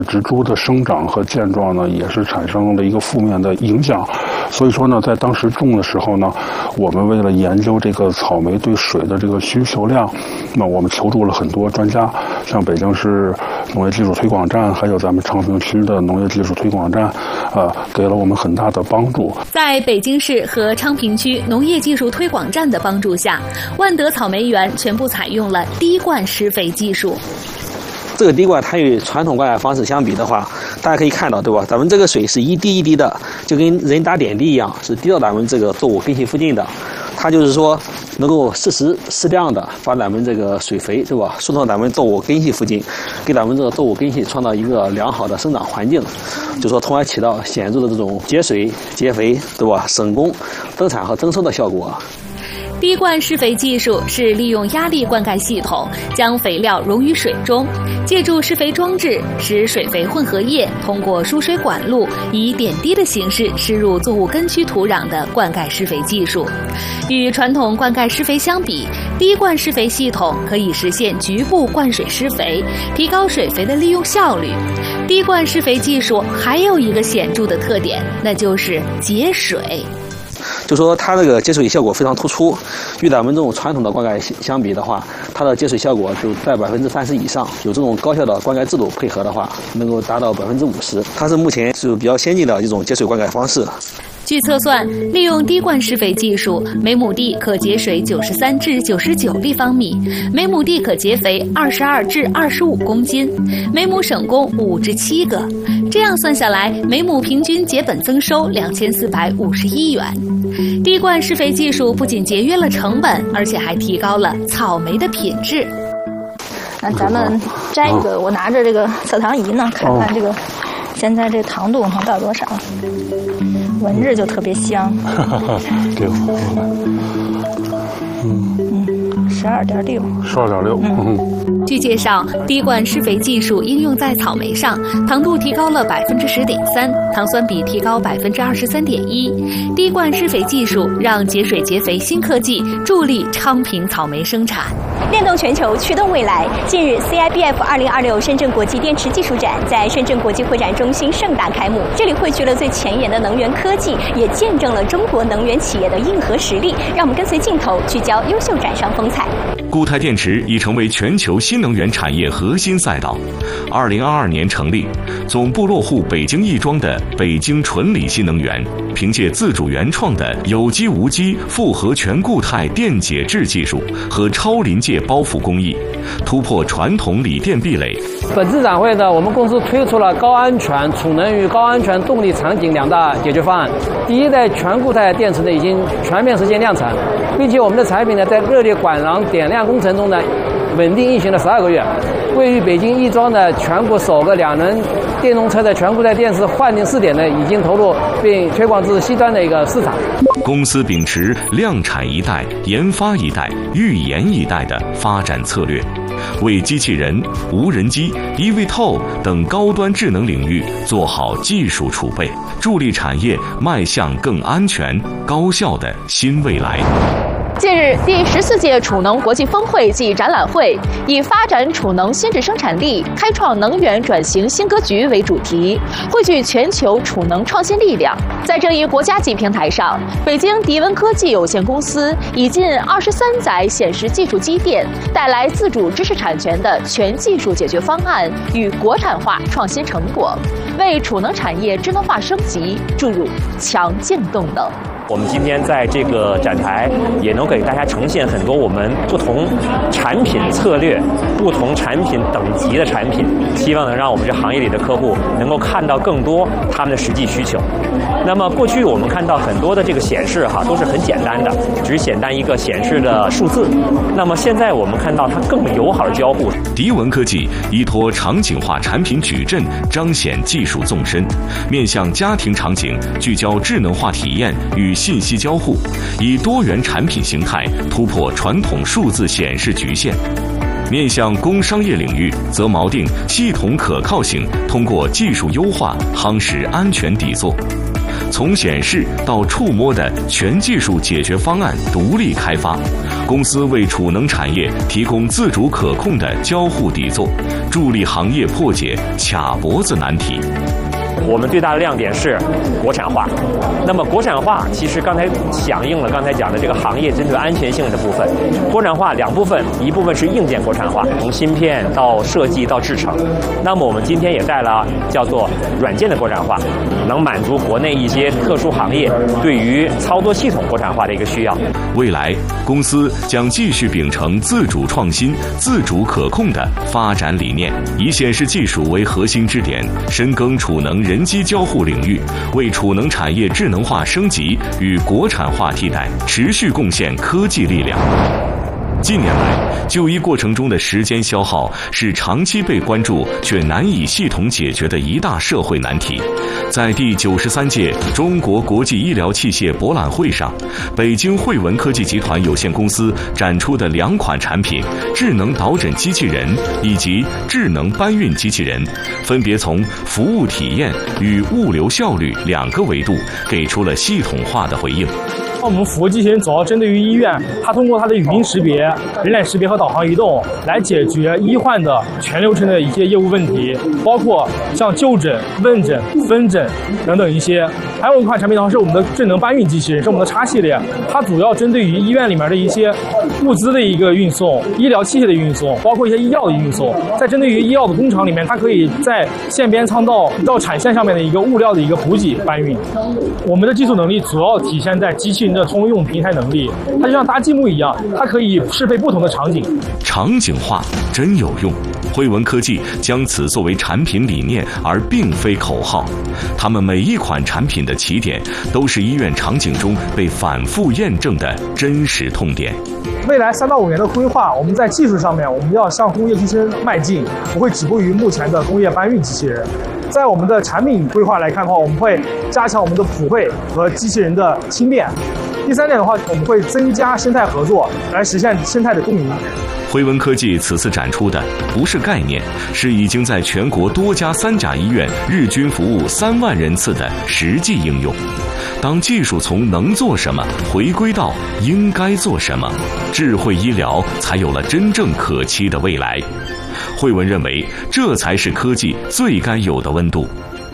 植株的生长和健壮呢，也是产生了一个负面的影响。所以说呢，在当时种的时候呢，我们为了研究这个草莓对水的这个需求量，那我们求助了很多专家，像北京市农业技术推广站，还有咱们昌平区的农业技术推广站，给了我们很大的帮助。 在北京市和昌平区农业技术推广站的帮助下，万德草莓园全部采用了滴灌施肥技术。 这个滴灌它与传统灌溉方式相比的话，大家可以看到，对吧？咱们这个水是一滴一滴的，就跟人打点滴一样，是滴到咱们这个作物根系附近的。它就是说能够适时适量的把咱们这个水肥，对吧，送到咱们作物根系附近，给咱们这个作物根系创造一个良好的生长环境，就说从而起到显著的这种节水节肥，对吧，省工增产和增收的效果。 滴灌施肥技术是利用压力灌溉系统将肥料溶于水中，借助施肥装置使水肥混合液通过输水管路以点滴的形式施入作物根区土壤的灌溉施肥技术。与传统灌溉施肥相比，滴灌施肥系统可以实现局部灌水施肥，提高水肥的利用效率。滴灌施肥技术还有一个显著的特点，那就是节水。 就说它这个节水效果非常突出，与咱们这种传统的灌溉相比的话，它的节水效果就在30%以上。有这种高效的灌溉制度配合的话，能够达到50%。它是目前是比较先进的一种节水灌溉方式。 据测算，利用滴灌施肥技术，每亩地可节水93至99立方米，每亩地可结肥22至25公斤，每亩省工5至7个。这样算下来，每亩平均结本增收2451元。滴灌施肥技术不仅节约了成本，而且还提高了草莓的品质。 那咱们摘一个，我拿着这个测糖仪呢，看看这个现在这糖度能到多少，闻着就特别香。 对，12.6。 据介绍，滴灌施肥技术应用在草莓上，糖度提高了10.3%，糖酸比提高23.1%。滴灌施肥技术让节水节肥新科技助力昌平草莓生产。 联动全球，驱动未来。近日 ，CIBF 2026深圳国际电池技术展在深圳国际会展中心盛大开幕。这里汇聚了最前沿的能源科技，也见证了中国能源企业的硬核实力。让我们跟随镜头，聚焦优秀展商风采。 固态电池已成为全球新能源产业核心赛道。2022年成立，总部落户北京亦庄的北京纯锂新能源，凭借自主原创的有机无机复合全固态电解质技术和超临界包覆工艺，突破传统锂电壁垒。 本次展会呢，我们公司推出了高安全储能与高安全动力场景2大解决方案。第一代全固态电池呢，已经全面实现量产，并且我们的产品呢，在热力管廊点亮工程中呢，稳定运行了12个月。位于北京亦庄的全国首个2轮电动车的全固态电池换电试点呢，已经投入并推广至西端的一个市场。 公司秉持量产一代、研发一代、预研一代的发展策略，为机器人、无人机、eVTOL 等高端智能领域做好技术储备，助力产业迈向更安全、高效的新未来。 近日，第14届储能国际峰会暨展览会以发展储能先进生产力，开创能源转型新格局为主题，汇聚全球储能创新力量。在这一国家级平台上，北京迪温科技有限公司以近23载显示技术积淀，带来自主知识产权的全技术解决方案与国产化创新成果，为储能产业智能化升级注入强劲动能。 我们今天在这个展台也能给大家呈现很多我们不同产品策略、不同产品等级的产品，希望能让我们这行业里的客户能够看到更多他们的实际需求。那么过去我们看到很多的这个显示都是很简单的，只简单一个显示的数字。那么现在我们看到它更友好的交互。 迪文科技依托场景化产品矩阵，彰显技术纵深，面向家庭场景聚焦智能化体验与信息交互，以多元产品形态突破传统数字显示局限；面向工商业领域，则锚定系统可靠性，通过技术优化夯实安全底座。 从显示到触摸的全技术解决方案独立开发。公司为储能产业提供自主可控的交互底座，助力行业破解卡脖子难题。 我们最大的亮点是国产化。那么国产化其实刚才响应了刚才讲的这个行业针对安全性的部分。国产化两部分，一部分是硬件国产化，从芯片到设计到制成。那么我们今天也带了叫做软件的国产化，能满足国内一些特殊行业对于操作系统国产化的一个需要。 未来公司将继续秉承自主创新、自主可控的发展理念，以显示技术为核心支点，深耕储能人机交互领域，为储能产业智能化升级与国产化替代持续贡献科技力量。近年来，就医过程中的时间消耗是长期被关注却难以系统解决的一大社会难题。在第93届中国国际医疗器械博览会上，北京汇文科技集团有限公司展出的2款产品——智能导诊机器人以及智能搬运机器人，分别从服务体验与物流效率2个维度给出了系统化的回应。 我们服务机器人主要针对于医院，它通过它的语音识别、人脸识别和导航移动来解决医患的全流程的一些业务问题，包括像就诊、问诊、分诊等等一些。还有一款产品的话是我们的智能搬运机器人，是我们的叉系列，它主要针对于医院里面的一些物资的一个运送、医疗器械的运送，包括一些医药的运送。在针对于医药的工厂里面，它可以在线边仓到产线上面的一个物料的一个补给搬运。我们的技术能力主要体现在机器人的通用平台能力，它就像搭积木一样，它可以适配不同的场景。 场景化真有用。汇文科技将此作为产品理念，而并非口号。他们每一款产品的起点，都是医院场景中被反复验证的真实痛点。 未来3到5年的规划，我们在技术上面，我们要向工业机器人迈进，不会止步于目前的工业搬运机器人。在我们的产品规划来看的话，我们会加强我们的普惠和机器人的轻便。第3点的话，我们会增加生态合作，来实现生态的共赢。 汇文科技此次展出的不是概念，是已经在全国多家3甲医院日均服务3万人次的实际应用。当技术从能做什么回归到应该做什么，智慧医疗才有了真正可期的未来。汇文认为，这才是科技最该有的温度。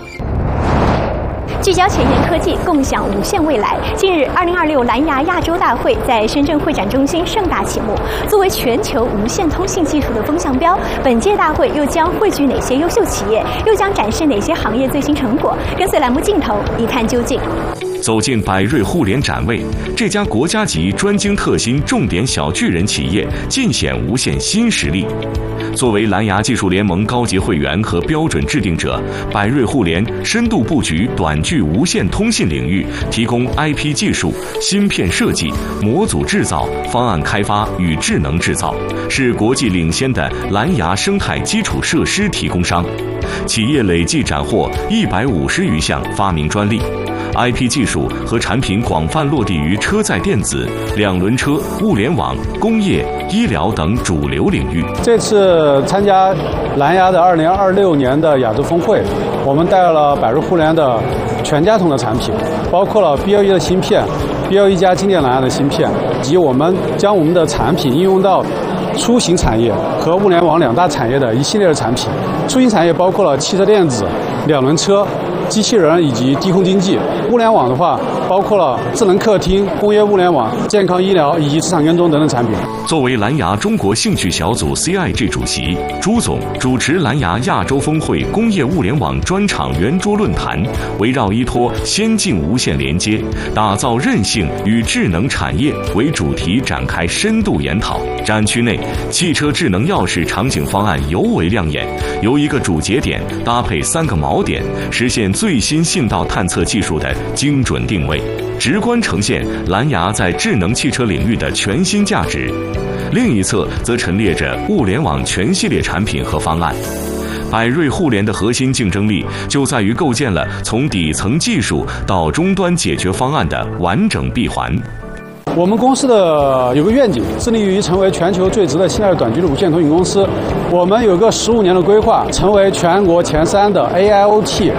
聚焦前沿科技，共享无限未来。近日，2026蓝牙亚洲大会在深圳会展中心盛大启幕。作为全球无线通信技术的风向标，本届大会又将汇聚哪些优秀企业，又将展示哪些行业最新成果？跟随栏目镜头一看究竟。 走进百瑞互联展位，这家国家级专精特新重点小巨人企业尽显无线新实力。作为蓝牙技术联盟高级会员和标准制定者，百瑞互联深度布局短距无线通信领域，提供 IP 技术、芯片设计、模组制造、方案开发与智能制造，是国际领先的蓝牙生态基础设施提供商。企业累计斩获150余项发明专利。IP 技术和产品广泛落地于车载电子、2轮车、物联网、工业、医疗等主流领域。 这次参加蓝牙的2026年的亚洲峰会，我们带了百瑞互联的全家桶的产品，包括了 BLE 的芯片、BLE 加经典蓝牙的芯片，以及我们将我们的产品应用到出行产业和物联网2大产业的一系列的产品。出行产业包括了汽车电子、2轮车、机器人以及低空经济。物联网的话，包括了智能客厅、工业物联网、健康医疗以及市场跟踪等等产品。 作为蓝牙中国兴趣小组 CIG 主席，朱总主持蓝牙亚洲峰会工业物联网专场圆桌论坛，围绕依托先进无线连接，打造韧性与智能产业为主题展开深度研讨。展区内，汽车智能钥匙场景方案尤为亮眼，由一个主节点搭配3个锚点，实现最新信道探测技术的精准定位，直观呈现蓝牙在智能汽车领域的全新价值。另一侧则陈列着物联网全系列产品和方案。百瑞互联的核心竞争力就在于构建了从底层技术到终端解决方案的完整闭环。 我们公司的有个愿景，致力于成为全球最值的现代短距离无线通信公司。我们有个15年的规划，成为全国前3的 AIoT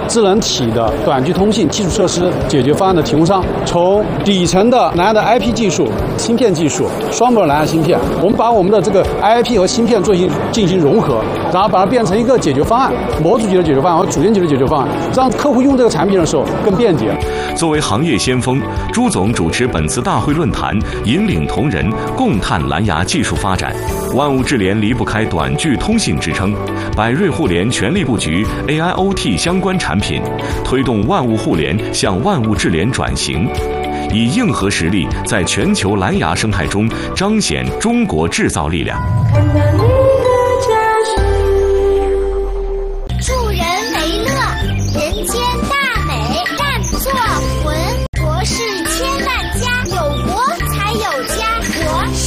智能体的短距通信基础设施解决方案的提供商，从底层的蓝牙的 IP 技术、芯片技术、双模蓝牙芯片，我们把我们的这个 IP 和芯片进行融合，然后把它变成一个解决方案，模组级的解决方案和组件级的解决方案，让客户用这个产品的时候更便捷。 作为行业先锋，朱总主持本次大会论坛，引领同仁共探蓝牙技术发展。万物智联离不开短距通信支撑，百瑞互联全力布局 AIoT 相关产品，推动万物互联向万物智联转型，以硬核实力在全球蓝牙生态中彰显中国制造力量。